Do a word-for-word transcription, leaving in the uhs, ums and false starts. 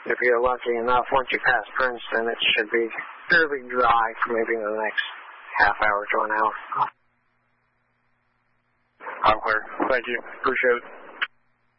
if you're lucky enough, once you pass Princeton, it should be fairly dry for maybe the next half hour to an hour. I'm clear. Thank you. Appreciate it.